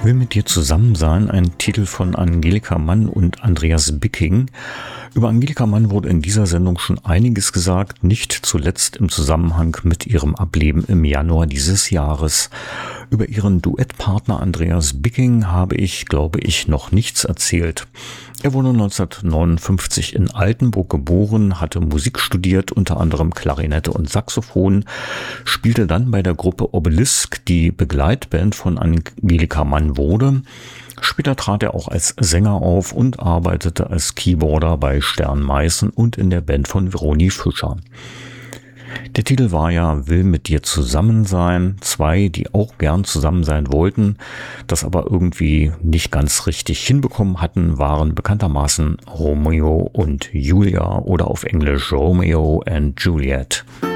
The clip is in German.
Will mit dir zusammen sein, ein Titel von Angelika Mann und Andreas Bicking. Über Angelika Mann wurde in dieser Sendung schon einiges gesagt, nicht zuletzt im Zusammenhang mit ihrem Ableben im Januar dieses Jahres. Über ihren Duettpartner Andreas Bicking habe ich, glaube ich, noch nichts erzählt. Er wurde 1959 in Altenburg geboren, hatte Musik studiert, unter anderem Klarinette und Saxophon, spielte dann bei der Gruppe Obelisk, die Begleitband von Angelika Mann wurde. Später trat er auch als Sänger auf und arbeitete als Keyboarder bei Stern Meißen und in der Band von Veroni Fischer. Der Titel war ja Will mit dir zusammen sein. Zwei, die auch gern zusammen sein wollten, das aber irgendwie nicht ganz richtig hinbekommen hatten, waren bekanntermaßen Romeo und Julia oder auf Englisch Romeo and Juliet.